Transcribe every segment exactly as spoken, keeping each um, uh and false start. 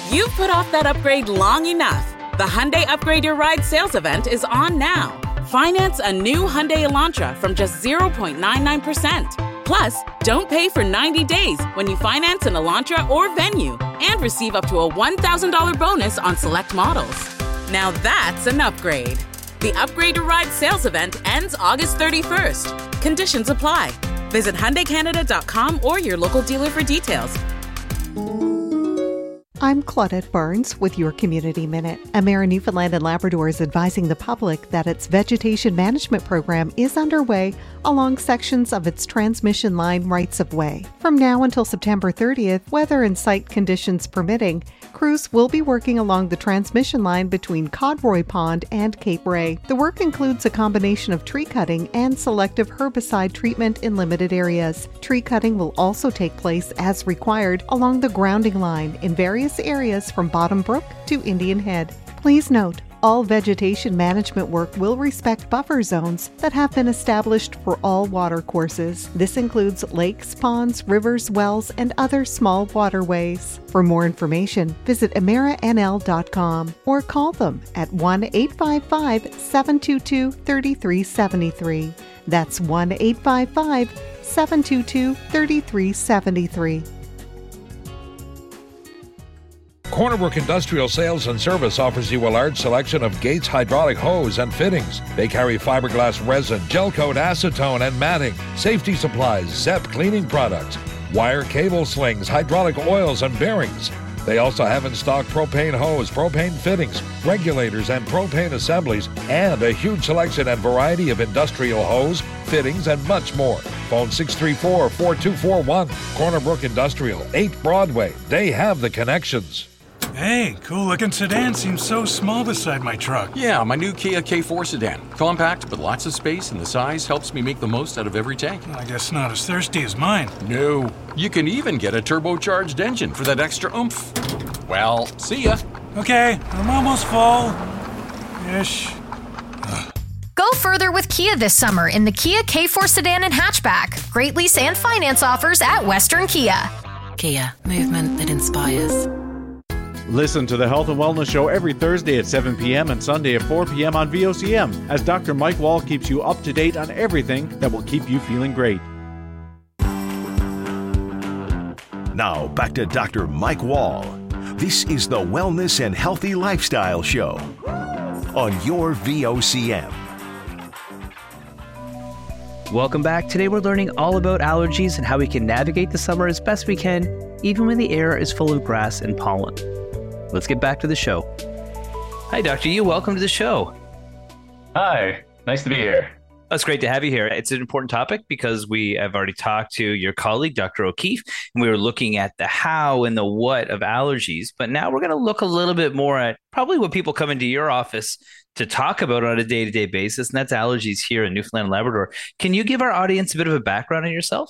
You've put off that upgrade long enough. The Hyundai Upgrade Your Ride sales event is on now. Finance a new Hyundai Elantra from just zero point nine nine percent. Plus, don't pay for ninety days when you finance an Elantra or Venue and receive up to a one thousand dollars bonus on select models. Now that's an upgrade. The Upgrade Your Ride sales event ends August thirty-first. Conditions apply. Visit Hyundai Canada dot com or your local dealer for details. I'm Claudette Barnes with your Community Minute. Emera Newfoundland and Labrador is advising the public that its vegetation management program is underway along sections of its transmission line rights-of-way. From now until September thirtieth, weather and site conditions permitting, crews will be working along the transmission line between Codroy Pond and Cape Ray. The work includes a combination of tree cutting and selective herbicide treatment in limited areas. Tree cutting will also take place as required along the grounding line in various areas from Bottom Brook to Indian Head. Please note, all vegetation management work will respect buffer zones that have been established for all water courses. This includes lakes, ponds, rivers, wells, and other small waterways. For more information, visit emera n l dot com or call them at one eight five five, seven two two, three three seven three. That's one eight five five, seven two two, three three seven three. Corner Brook Industrial Sales and Service offers you a large selection of Gates hydraulic hose and fittings. They carry fiberglass resin, gel coat acetone and matting, safety supplies, Zep cleaning products, wire cable slings, hydraulic oils and bearings. They also have in stock propane hose, propane fittings, regulators and propane assemblies, and a huge selection and variety of industrial hose, fittings, and much more. Phone six three four, four two four one. Corner Brook Industrial, eight Broadway. They have the connections. Hey, cool-looking sedan seems so small beside my truck. Yeah, my new Kia K four sedan. Compact, but lots of space, and the size helps me make the most out of every tank. I guess not as thirsty as mine. No. You can even get a turbocharged engine for that extra oomph. Well, see ya. Okay, I'm almost full. Ish. Go further with Kia this summer in the Kia K four sedan and hatchback. Great lease and finance offers at Western Kia. Kia, movement that inspires. Listen to the Health and Wellness Show every Thursday at seven p.m. and Sunday at four p.m. on V O C M as Doctor Mike Wall keeps you up to date on everything that will keep you feeling great. Now back to Doctor Mike Wall. This is the Wellness and Healthy Lifestyle Show on your V O C M. Welcome back. Today we're learning all about allergies and how we can navigate the summer as best we can, even when the air is full of grass and pollen. Let's get back to the show. Hi, Doctor Yu. Welcome to the show. Hi. Nice to be here. It's great to have you here. It's an important topic because we have already talked to your colleague, Doctor O'Keefe, and we were looking at the how and the what of allergies. But now we're going to look a little bit more at probably what people come into your office to talk about on a day-to-day basis, and that's allergies here in Newfoundland and Labrador. Can you give our audience a bit of a background on yourself?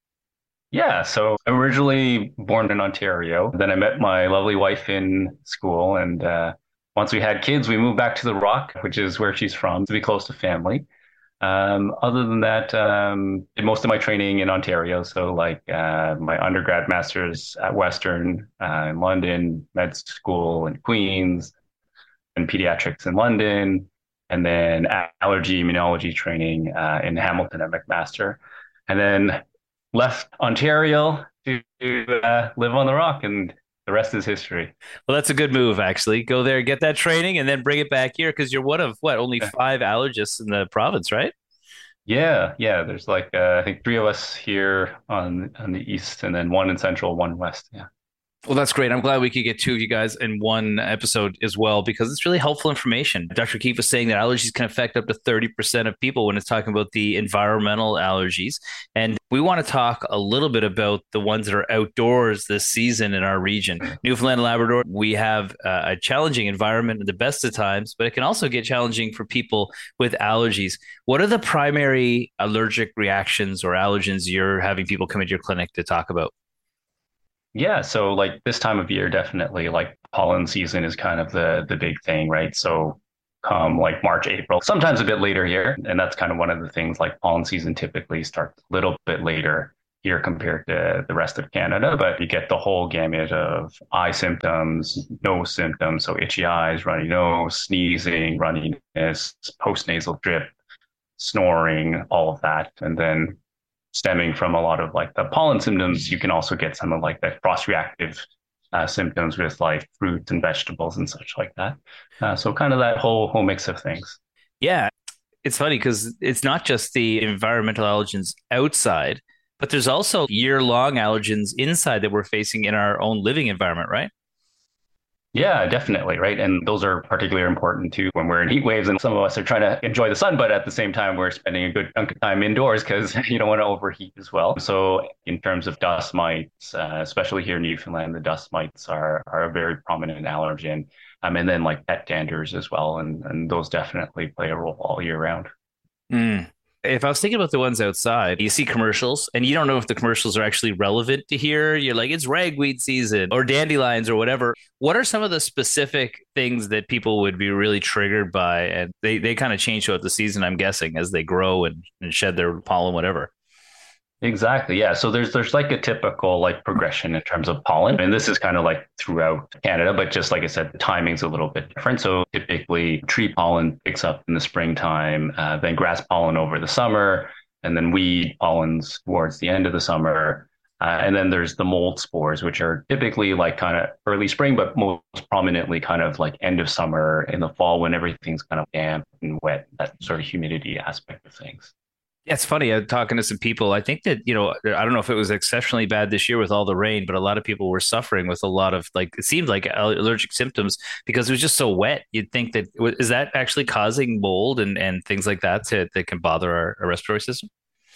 Yeah, so I'm originally born in Ontario. Then I met my lovely wife in school. And uh, once we had kids, we moved back to the Rock, which is where she's from, to be close to family. Um, other than that, um, did most of my training in Ontario. So like uh, my undergrad master's at Western uh, in London, med school in Queens, and pediatrics in London, and then allergy immunology training uh, in Hamilton at McMaster. And then left Ontario to uh, live on the Rock, and the rest is history. Well, that's a good move, actually. Go there, get that training, and then bring it back here because you're one of, what, only five allergists in the province, right? Yeah, yeah. There's like, uh, I think three of us here on on the east, and then one in central, one west, yeah. Well, that's great. I'm glad we could get two of you guys in one episode as well, because it's really helpful information. Doctor Keefe was saying that allergies can affect up to thirty percent of people when it's talking about the environmental allergies. And we want to talk a little bit about the ones that are outdoors this season in our region. Newfoundland and Labrador, we have uh, a challenging environment at the best of times, but it can also get challenging for people with allergies. What are the primary allergic reactions or allergens you're having people come into your clinic to talk about? Yeah, so like this time of year, definitely like pollen season is kind of the the big thing, right? So come like March, April, sometimes a bit later here. And that's kind of one of the things, like pollen season typically starts a little bit later here compared to the rest of Canada, but you get the whole gamut of eye symptoms, nose symptoms, so itchy eyes, runny nose, sneezing, runniness, postnasal drip, snoring, all of that. And then stemming from a lot of like the pollen symptoms, you can also get some of like the cross-reactive uh, symptoms with like fruits and vegetables and such like that. Uh, so kind of that whole whole mix of things. Yeah, it's funny because it's not just the environmental allergens outside, but there's also year-long allergens inside that we're facing in our own living environment, right? Yeah, definitely. Right. And those are particularly important too when we're in heat waves and some of us are trying to enjoy the sun, but at the same time, we're spending a good chunk of time indoors because you don't want to overheat as well. So in terms of dust mites, uh, especially here in Newfoundland, the dust mites are, are a very prominent allergen. Um, and then like pet danders as well. And, and those definitely play a role all year round. Mm. If I was thinking about the ones outside, you see commercials and you don't know if the commercials are actually relevant to here. You're like, it's ragweed season or dandelions or whatever. What are some of the specific things that people would be really triggered by? And they, they kind of change throughout the season, I'm guessing, as they grow and, and shed their pollen, whatever. Exactly. Yeah. So there's there's like a typical like progression in terms of pollen. And this is kind of like throughout Canada, but just like I said, the timing's a little bit different. So typically tree pollen picks up in the springtime, uh, then grass pollen over the summer, and then weed pollens towards the end of the summer. Uh, and then there's the mold spores, which are typically like kind of early spring, but most prominently kind of like end of summer in the fall when everything's kind of damp and wet, that sort of humidity aspect of things. Yeah, it's funny. I'm talking to some people. I think that, you know, I don't know if it was exceptionally bad this year with all the rain, but a lot of people were suffering with a lot of like, it seemed like allergic symptoms because it was just so wet. You'd think that, is that actually causing mold and, and things like that to, that can bother our, our respiratory system?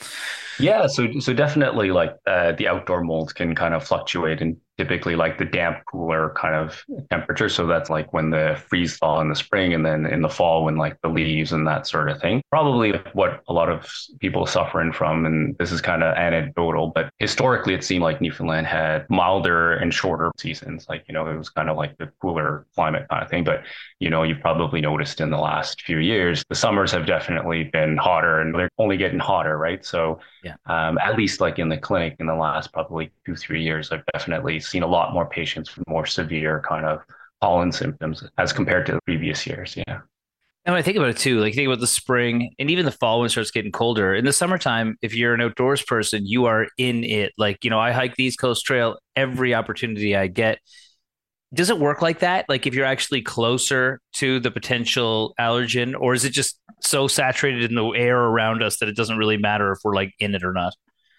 Yeah, so so definitely like uh, the outdoor molds can kind of fluctuate and typically like the damp, cooler kind of temperature. So that's like when the freeze thaw in the spring and then in the fall when like the leaves and that sort of thing. Probably what a lot of people are suffering from, and this is kind of anecdotal, but historically it seemed like Newfoundland had milder and shorter seasons. Like, you know, it was kind of like the cooler climate kind of thing. But, you know, you've probably noticed in the last few years, the summers have definitely been hotter and they're only getting hotter, right? So yeah. um, at least like in the clinic in the last probably two, three years, I've definitely seen a lot more patients with more severe kind of pollen symptoms as compared to the previous years. Yeah. And when I think about it too, like think about the spring and even the fall when it starts getting colder. In the summertime, if you're an outdoors person, you are in it. Like, you know, I hike the East Coast Trail every opportunity I get. Does it work like that? Like if you're actually closer to the potential allergen, or is it just so saturated in the air around us that it doesn't really matter if we're like in it or not?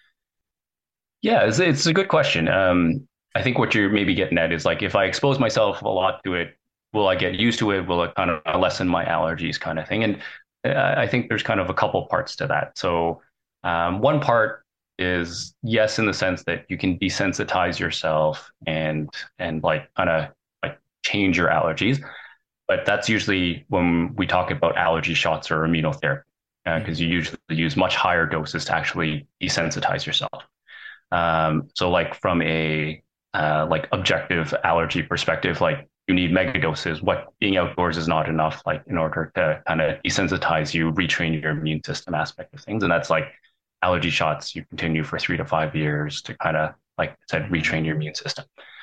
Yeah, it's, it's a good question. Um, I think what you're maybe getting at is like, if I expose myself a lot to it, will I get used to it? Will it kind of lessen my allergies kind of thing? And uh, I think there's kind of a couple parts to that. So um, one part is yes, in the sense that you can desensitize yourself and and like kind of like change your allergies. But that's usually when we talk about allergy shots or immunotherapy, because uh, you usually use much higher doses to actually desensitize yourself. Um, so like from a uh, like objective allergy perspective, like you need mega doses. What being outdoors is not enough, like in order to kind of desensitize you, retrain your immune system aspect of things. And that's like allergy shots you continue for three to five years to kind of, like I said, retrain your immune system.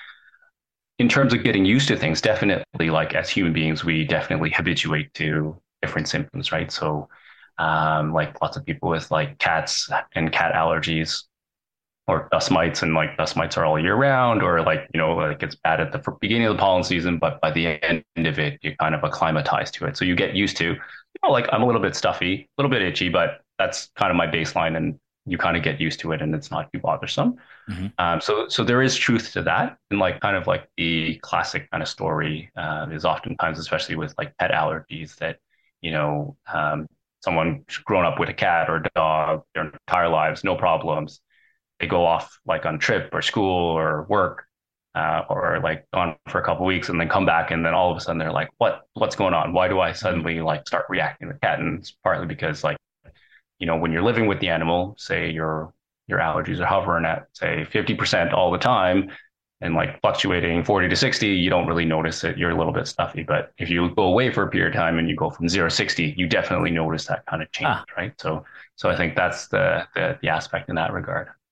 In terms of getting used to things, definitely like as human beings, we definitely habituate to different symptoms, right? So um, like lots of people with like cats and cat allergies, or dust mites, and like dust mites are all year round, or like, you know, like it's bad at the beginning of the pollen season, but by the end of it, you kind of acclimatize to it. So you get used to, you know, like I'm a little bit stuffy, a little bit itchy, but that's kind of my baseline, and you kind of get used to it and it's not too bothersome. Mm-hmm. Um, so, so there is truth to that. And like, kind of like the classic kind of story uh, is oftentimes, especially with like pet allergies, that, you know, um, someone grown up with a cat or a dog their entire lives, no problems. They go off like on trip or school or work, uh, or like gone for a couple of weeks and then come back. And then all of a sudden they're like, what, what's going on? Why do I suddenly like start reacting to the cat? And it's partly because like, you know, when you're living with the animal, say your, your allergies are hovering at say fifty percent all the time and like fluctuating forty to sixty, you don't really notice it. You're a little bit stuffy, but if you go away for a period of time and you go from zero to sixty, you definitely notice that kind of change. Ah. Right. So, so I think that's the, the, the aspect in that regard.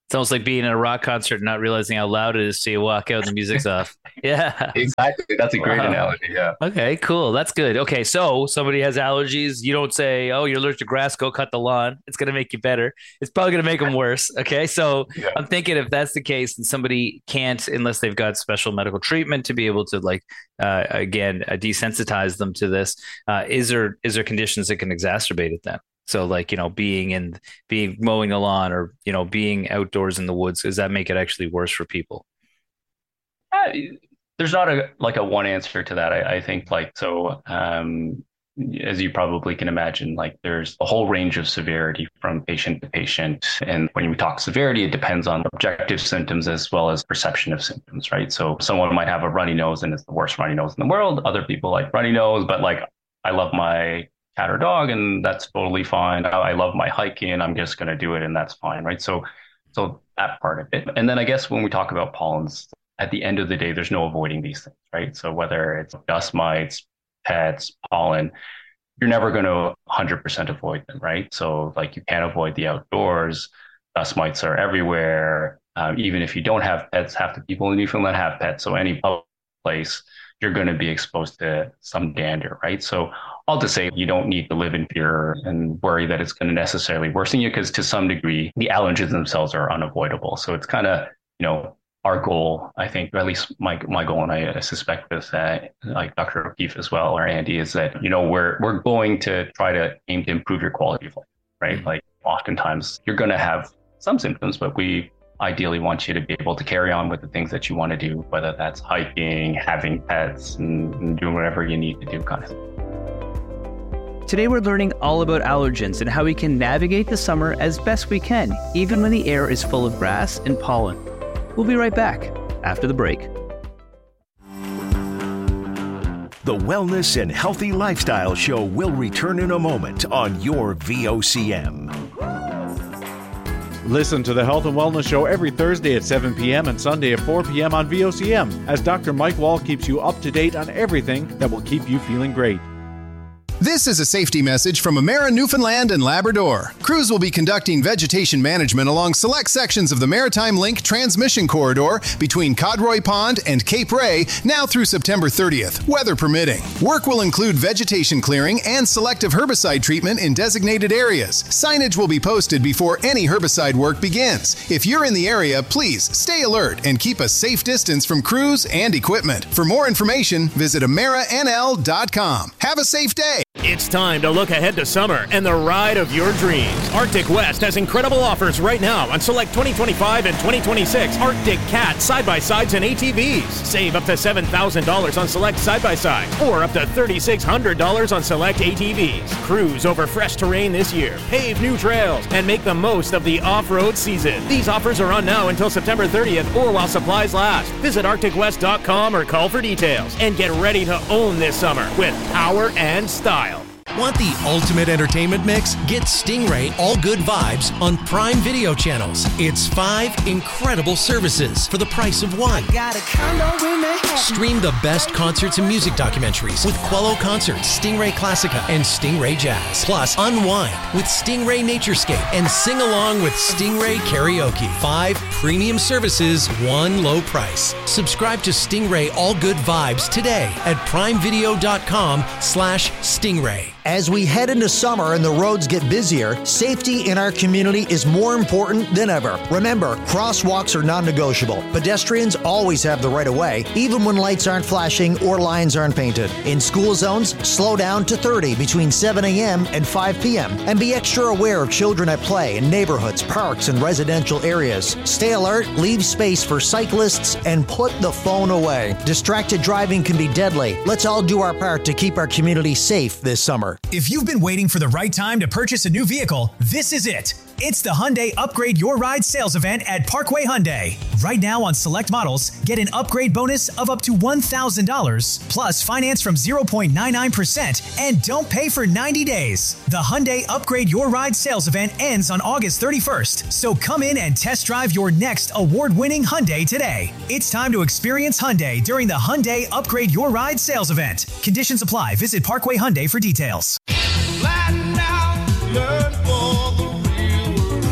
It's almost like being at a rock concert and not realizing how loud it is till you walk out and the music's off. Yeah. Exactly. That's a great wow. analogy. Yeah. Okay, cool. That's good. Okay, so somebody has allergies. You don't say, oh, you're allergic to grass, go cut the lawn. It's going to make you better. It's probably going to make them worse. Okay, so yeah. I'm thinking if that's the case, then somebody can't, unless they've got special medical treatment to be able to, like, uh, again, uh, desensitize them to this. Uh, is there is there conditions that can exacerbate it then? So, like, you know, being in, being mowing the lawn or, you know, being outdoors in the woods, does that make it actually worse for people? Uh, there's not a, like a one answer to that. I, I think like, so, um, as you probably can imagine, like there's a whole range of severity from patient to patient. And when we talk severity, it depends on objective symptoms as well as perception of symptoms, right? So someone might have a runny nose and it's the worst runny nose in the world. Other people like runny nose, but like, I love my cat or dog and that's totally fine. I love my hiking. I'm just going to do it and that's fine. Right. So, so that part of it. And then I guess when we talk about pollens, at the end of the day, there's no avoiding these things, right? So whether it's dust mites, pets, pollen, you're never going to one hundred percent avoid them, right? So like you can't avoid the outdoors. Dust mites are everywhere. Um, even if you don't have pets, half the people in Newfoundland have pets. So any public place, you're going to be exposed to some dander, right? So all to say, you don't need to live in fear and worry that it's going to necessarily worsen you, because to some degree, the allergens themselves are unavoidable. So it's kind of, you know, our goal, I think, or at least my my goal, and I suspect this, uh, like Doctor O'Keefe as well, or Andy, is that, you know, we're we're going to try to aim to improve your quality of life, right? Mm-hmm. Like oftentimes you're going to have some symptoms, but we ideally want you to be able to carry on with the things that you want to do, whether that's hiking, having pets, and, and doing whatever you need to do, kind of thing. Today we're learning all about allergens and how we can navigate the summer as best we can, even when the air is full of grass and pollen. We'll be right back after the break. The Wellness and Healthy Lifestyle Show will return in a moment on your V O C M. Listen to the Health and Wellness Show every Thursday at seven p.m. and Sunday at four p.m. on V O C M as Doctor Mike Wall keeps you up to date on everything that will keep you feeling great. This is a safety message from Emera Newfoundland and Labrador. Crews will be conducting vegetation management along select sections of the Maritime Link transmission corridor between Codroy Pond and Cape Ray now through September thirtieth, weather permitting. Work will include vegetation clearing and selective herbicide treatment in designated areas. Signage will be posted before any herbicide work begins. If you're in the area, please stay alert and keep a safe distance from crews and equipment. For more information, visit emera n l dot com. Have a safe day. It's time to look ahead to summer and the ride of your dreams. Arctic West has incredible offers right now on select twenty twenty-five and twenty twenty-six Arctic Cat side-by-sides and A T Vs. Save up to seven thousand dollars on select side-by-sides or up to three thousand six hundred dollars on select A T Vs. Cruise over fresh terrain this year, pave new trails, and make the most of the off-road season. These offers are on now until September thirtieth or while supplies last. Visit arctic west dot com or call for details and get ready to own this summer with power and style. Want the ultimate entertainment mix? Get Stingray All Good Vibes on Prime Video channels. It's five incredible services for the price of one. Stream the best concerts and music documentaries with Quello Concerts, Stingray Classica, and Stingray Jazz. Plus, unwind with Stingray Naturescape and sing along with Stingray Karaoke. Five premium services, one low price. Subscribe to Stingray All Good Vibes today at primevideo.com slash Stingray. As we head into summer and the roads get busier, safety in our community is more important than ever. Remember, crosswalks are non-negotiable. Pedestrians always have the right of way, even when lights aren't flashing or lines aren't painted. In school zones, slow down to thirty between seven a.m. and five p.m. and be extra aware of children at play in neighborhoods, parks, and residential areas. Stay alert, leave space for cyclists, and put the phone away. Distracted driving can be deadly. Let's all do our part to keep our community safe this summer. If you've been waiting for the right time to purchase a new vehicle, this is it. It's the Hyundai Upgrade Your Ride sales event at Parkway Hyundai. Right now on select models, get an upgrade bonus of up to one thousand dollars, plus finance from zero point nine nine percent, and don't pay for ninety days. The Hyundai Upgrade Your Ride sales event ends on August thirty-first, so come in and test drive your next award-winning Hyundai today. It's time to experience Hyundai during the Hyundai Upgrade Your Ride sales event. Conditions apply. Visit Parkway Hyundai for details.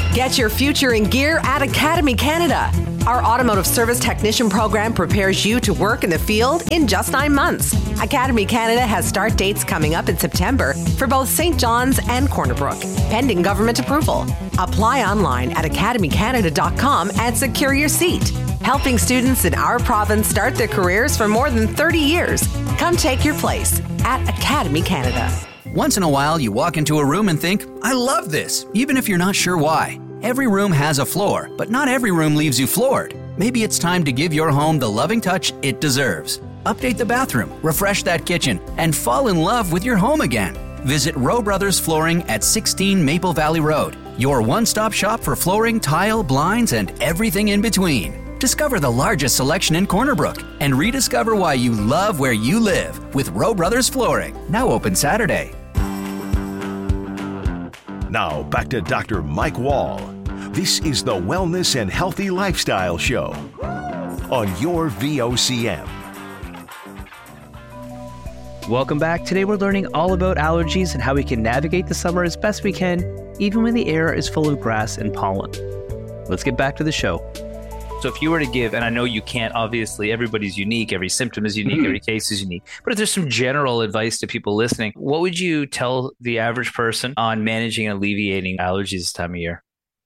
Get your future in gear at Academy Canada. Our automotive service technician program prepares you to work in the field in just nine months. Academy Canada has start dates coming up in September for both Saint John's and Corner Brook, pending government approval. Apply online at academy canada dot com and secure your seat. Helping students in our province start their careers for more than thirty years. Come take your place at Academy Canada. Once in a while, you walk into a room and think, I love this, even if you're not sure why. Every room has a floor, but not every room leaves you floored. Maybe it's time to give your home the loving touch it deserves. Update the bathroom, refresh that kitchen, and fall in love with your home again. Visit Rowe Brothers Flooring at sixteen Maple Valley Road, your one-stop shop for flooring, tile, blinds, and everything in between. Discover the largest selection in Corner Brook and rediscover why you love where you live with Rowe Brothers Flooring. Now open Saturday. Now back to Doctor Mike Wall. This is the Wellness and Healthy Lifestyle Show on your V O C M. Welcome back. Today we're learning all about allergies and how we can navigate the summer as best we can, even when the air is full of grass and pollen. Let's get back to the show. So if you were to give, and I know you can't, obviously, everybody's unique, every symptom is unique, mm-hmm. every case is unique, but if there's some general advice to people listening, what would you tell the average person on managing and alleviating allergies this time of year?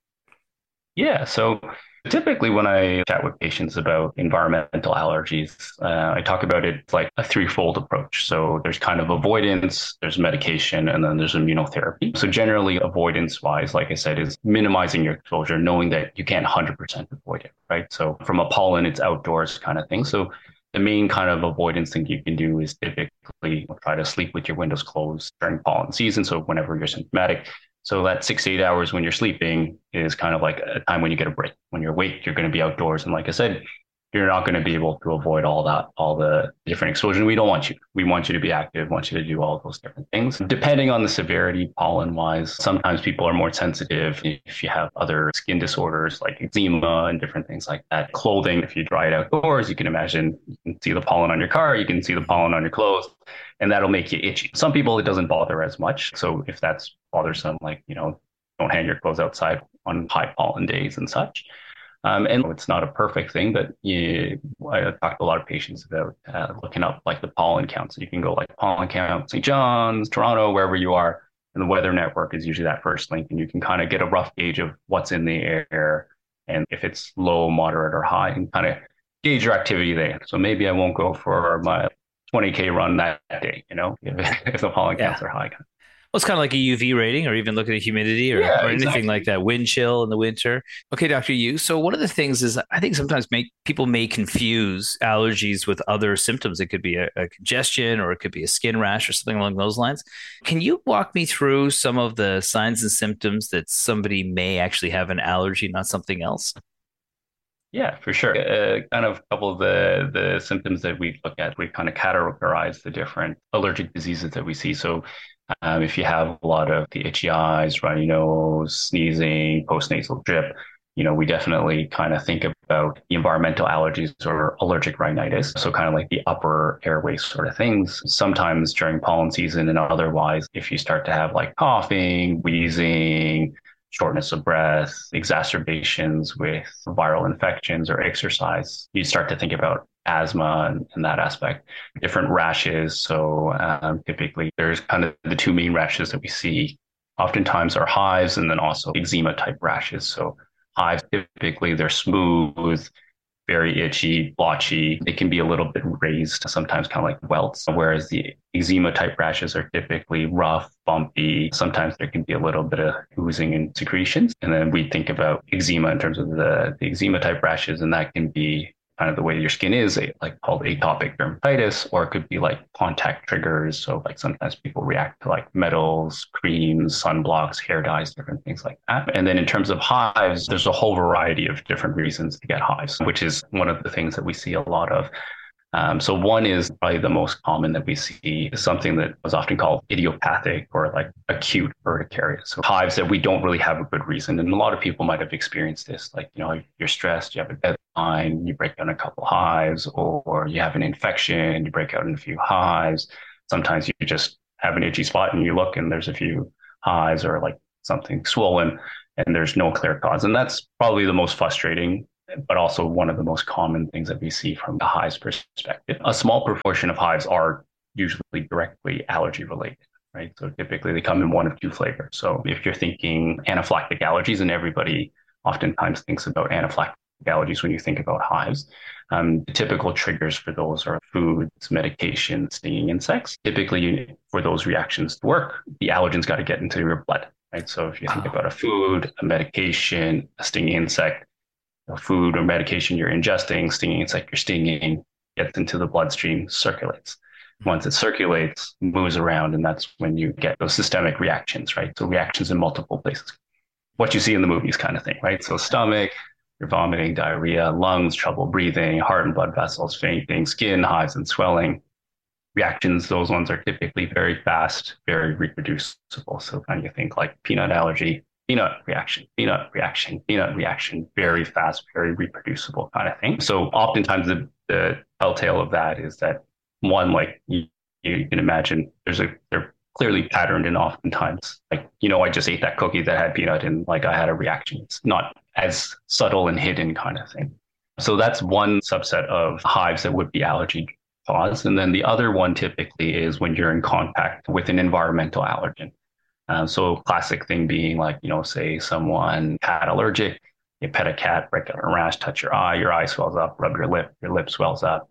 Yeah, so typically when I chat with patients about environmental allergies, uh, I talk about it like a threefold approach. So there's kind of avoidance, there's medication, and then there's immunotherapy. So generally avoidance wise, like I said, is minimizing your exposure, knowing that you can't one hundred percent avoid it, right? So from a pollen, it's outdoors kind of thing. So the main kind of avoidance thing you can do is typically try to sleep with your windows closed during pollen season. So whenever you're symptomatic. So that six to eight hours when you're sleeping is kind of like a time when you get a break. When you're awake, you're going to be outdoors. And like I said, you're not going to be able to avoid all that, all the different exposure. We don't want you. We want you to be active, want you to do all those different things. Depending on the severity, pollen wise, sometimes people are more sensitive if you have other skin disorders like eczema and different things like that. Clothing, if you dry it outdoors, you can imagine, you can see the pollen on your car, you can see the pollen on your clothes, and that'll make you itchy. Some people, it doesn't bother as much. So if that's bothersome, like, you know, don't hang your clothes outside on high pollen days and such. Um, and it's not a perfect thing, but you, I talked to a lot of patients about uh, looking up like the pollen counts. So you can go like pollen count, Saint John's, Toronto, wherever you are. And the Weather Network is usually that first link. And you can kind of get a rough gauge of what's in the air and if it's low, moderate, or high, and kind of gauge your activity there. So maybe I won't go for my twenty K run that day, you know, if, if the pollen counts yeah. are high. Well, it's kind of like a U V rating, or even look at the humidity or, yeah, or anything exactly. like that, wind chill in the winter. Okay, Doctor Yu. So one of the things is I think sometimes make people may confuse allergies with other symptoms. It could be a, a congestion, or it could be a skin rash or something along those lines. Can you walk me through some of the signs and symptoms that somebody may actually have an allergy, not something else? Yeah, for sure. Uh, kind of a couple of the, the symptoms that we look at, we kind of categorize the different allergic diseases that we see. So um, if you have a lot of the itchy eyes, runny nose, sneezing, postnasal drip, you know, we definitely kind of think about the environmental allergies or allergic rhinitis. So kind of like the upper airway sort of things. Sometimes during pollen season and otherwise, if you start to have like coughing, wheezing, shortness of breath, exacerbations with viral infections or exercise, you start to think about asthma and, and that aspect. Different rashes. So um, typically there's kind of the two main rashes that we see oftentimes are hives and then also eczema type rashes. So hives, typically they're smooth, very itchy, blotchy. They can be a little bit raised, sometimes kind of like welts, whereas the eczema type rashes are typically rough, bumpy. Sometimes there can be a little bit of oozing and secretions. And then we think about eczema in terms of the, the eczema type rashes, and that can be kind of the way your skin is, like called atopic dermatitis, or it could be like contact triggers. So like sometimes people react to like metals, creams, sunblocks, hair dyes, different things like that. And then in terms of hives, there's a whole variety of different reasons to get hives, which is one of the things that we see a lot of. Um, so one is probably the most common that we see is something that was often called idiopathic or like acute urticaria. So hives that we don't really have a good reason. And a lot of people might have experienced this, like, you know, you're stressed, you have a deadline, you break out in a couple hives, or you have an infection, you break out in a few hives. Sometimes you just have an itchy spot and you look and there's a few hives or like something swollen. and there's no clear cause. And that's probably the most frustrating, but also one of the most common things that we see from the hives perspective. A small proportion of hives are usually directly allergy related, right? So typically they come in one of two flavors. So if you're thinking anaphylactic allergies, and everybody oftentimes thinks about anaphylactic allergies when you think about hives, um, the typical triggers for those are foods, medication, stinging insects. Typically for those reactions to work, the allergen's got to get into your blood, right? So if you think about a food, a medication, a stinging insect, a food or medication you're ingesting, stinging insect you're stinging, gets into the bloodstream, circulates. Once it circulates, moves around, and that's when you get those systemic reactions, right? So reactions in multiple places. What you see in the movies kind of thing, right? So stomach, you're vomiting, diarrhea, lungs, trouble breathing, heart and blood vessels, fainting, skin, hives and swelling. Reactions, those ones are typically very fast, very reproducible. So kind of think like peanut allergy, peanut reaction, peanut reaction, peanut reaction, very fast, very reproducible kind of thing. So oftentimes the, the telltale of that is that one, like you, you can imagine, there's a they're clearly patterned, and oftentimes, like, you know, I just ate that cookie that had peanut and like I had a reaction. It's not as subtle and hidden kind of thing. So that's one subset of hives that would be allergy caused. And then the other one typically is when you're in contact with an environmental allergen. Um, so classic thing being like, you know, say someone cat allergic, you pet a cat, break out a rash, touch your eye, your eye swells up, rub your lip, your lip swells up.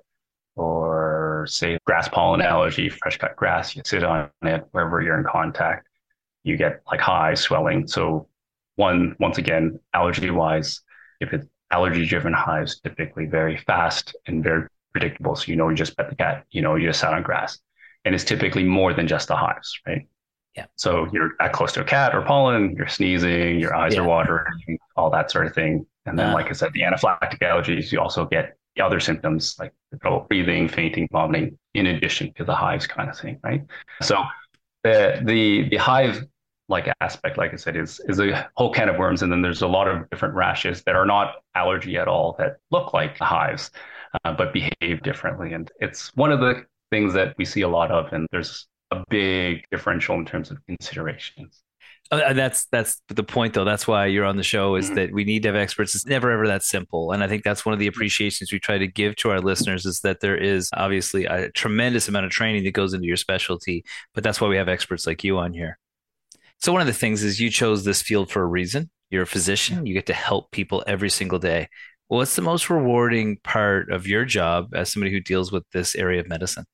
Or say grass pollen allergy, fresh cut grass, you sit on it, wherever you're in contact, you get like hives, swelling. So one, once again, allergy wise, if it's allergy driven hives, typically very fast and very predictable. So, you know, you just pet the cat, you know, you just sat on grass, and it's typically more than just the hives, right? Yeah. So you're that close to a cat or pollen, you're sneezing, your eyes yeah. are watering, all that sort of thing. And then, uh, like I said, the anaphylactic allergies, you also get the other symptoms like trouble breathing, fainting, vomiting, in addition to the hives kind of thing, right? So the the the hive like aspect, like I said, is is a whole can of worms, and then there's a lot of different rashes that are not allergy at all that look like hives, uh, but behave differently, and it's one of the things that we see a lot of, and there's a big differential in terms of considerations. Uh, that's that's the point, though. That's why you're on the show, is mm-hmm. that we need to have experts. It's never, ever that simple. And I think that's one of the appreciations we try to give to our listeners, is that there is obviously a tremendous amount of training that goes into your specialty. But that's why we have experts like you on here. So one of the things is you chose this field for a reason. You're a physician. You get to help people every single day. What's the most rewarding part of your job as somebody who deals with this area of medicine?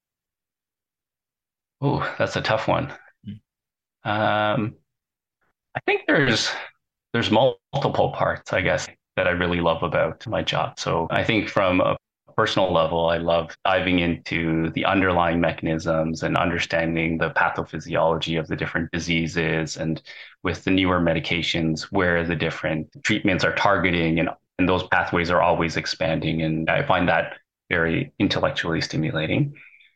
Oh, that's a tough one. Mm-hmm. Um, I think there's there's multiple parts, I guess, that I really love about my job. So I think from a personal level, I love diving into the underlying mechanisms and understanding the pathophysiology of the different diseases, and with the newer medications, where the different treatments are targeting, and, and those pathways are always expanding. And I find that very intellectually stimulating.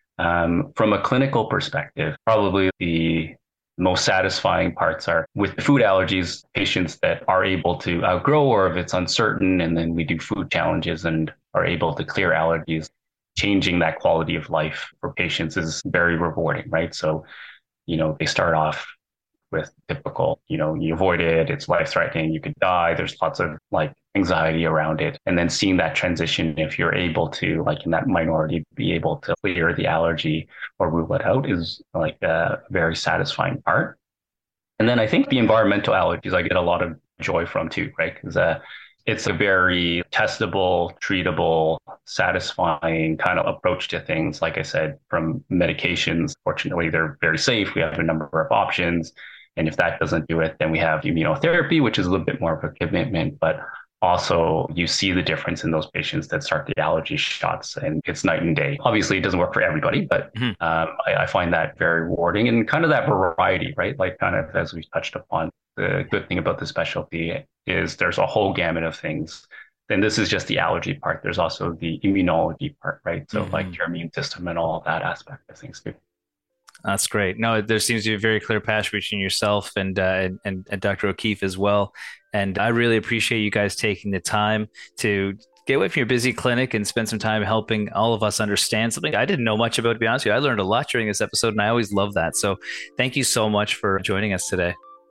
Um, from a clinical perspective, probably the most satisfying parts are with food allergies, patients that are able to outgrow, or if it's uncertain, and then we do food challenges and are able to clear allergies. Changing that quality of life for patients is very rewarding, right? So, you know, they start off with typical, you know, you avoid it, it's life-threatening, you could die, there's lots of like anxiety around it. And then seeing that transition, if you're able to, like in that minority, be able to clear the allergy or rule it out, is like a very satisfying part. And then I think the environmental allergies, I get a lot of joy from too, right? Because uh, it's a very testable, treatable, satisfying kind of approach to things. Like I said, from medications, fortunately, they're very safe. We have a number of options. And if that doesn't do it, then we have immunotherapy, which is a little bit more of a commitment, but also you see the difference in those patients that start the allergy shots, and it's night and day. Obviously, it doesn't work for everybody, but mm-hmm. um, I, I find that very rewarding, and kind of that variety, right? Like kind of as we touched upon, the good thing about the specialty is there's a whole gamut of things. Then this is just the allergy part. There's also the immunology part, right? So mm-hmm. like your immune system and all of that aspect of things too. That's great. No, there seems to be a very clear passion between yourself and, uh, and and Doctor O'Keefe as well. And I really appreciate you guys taking the time to get away from your busy clinic and spend some time helping all of us understand something I didn't know much about, to be honest with you. I learned a lot during this episode, and I always love that. So thank you so much for joining us today.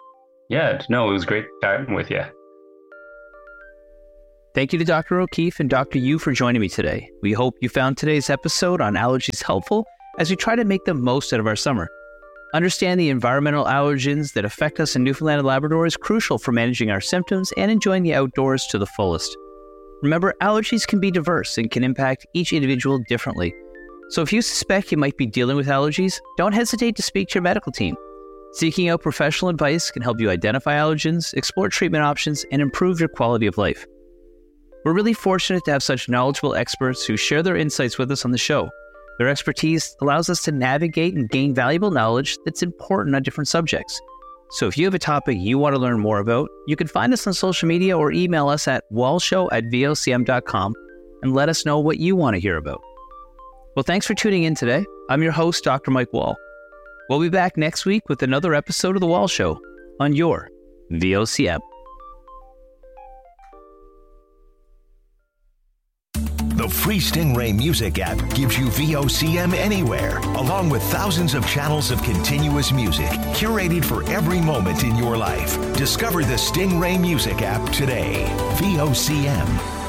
Yeah, no, it was great chatting with you. Thank you to Doctor O'Keefe and Doctor Yu for joining me today. We hope you found today's episode on allergies helpful as we try to make the most out of our summer. Understanding the environmental allergens that affect us in Newfoundland and Labrador is crucial for managing our symptoms and enjoying the outdoors to the fullest. Remember, allergies can be diverse and can impact each individual differently. So if you suspect you might be dealing with allergies, don't hesitate to speak to your medical team. Seeking out professional advice can help you identify allergens, explore treatment options, and improve your quality of life. We're really fortunate to have such knowledgeable experts who share their insights with us on the show. Their expertise allows us to navigate and gain valuable knowledge that's important on different subjects. So if you have a topic you want to learn more about, you can find us on social media or email us at wallshow at v o c m dot com and let us know what you want to hear about. Well, thanks for tuning in today. I'm your host, Doctor Mike Wall. We'll be back next week with another episode of The Wall Show on your V O C M. The free Stingray Music app gives you V O C M anywhere, along with thousands of channels of continuous music, curated for every moment in your life. Discover the Stingray Music app today. V O C M.